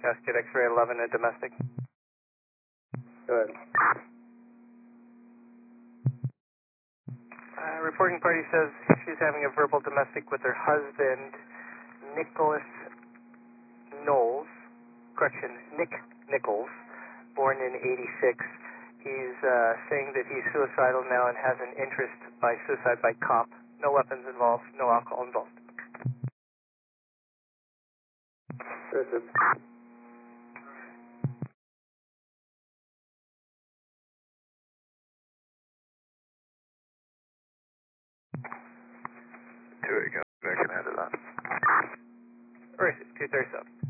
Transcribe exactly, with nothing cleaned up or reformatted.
Cascade X-ray eleven, a domestic. Go ahead. Uh, reporting party says she's having a verbal domestic with her husband, Nicholas Knowles, correction, Nick Nichols, born in eighty-six. He's uh, saying that he's suicidal now and has an interest by suicide by cop. No weapons involved, no alcohol involved. Listen. Two, you can handle that. Or is it two thirty-seven?